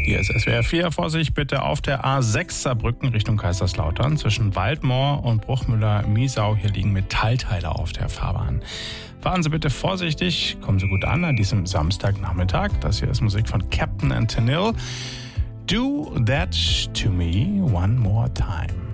Hier ist SWR 4. Vorsicht bitte auf der A6 Saarbrücken Richtung Kaiserslautern zwischen Waldmoor und Bruchmüller-Miesau. Hier liegen Metallteile auf der Fahrbahn. Fahren Sie bitte vorsichtig, kommen Sie gut an diesem Samstagnachmittag. Das hier ist Musik von Captain and Tennille. Do that to me one more time.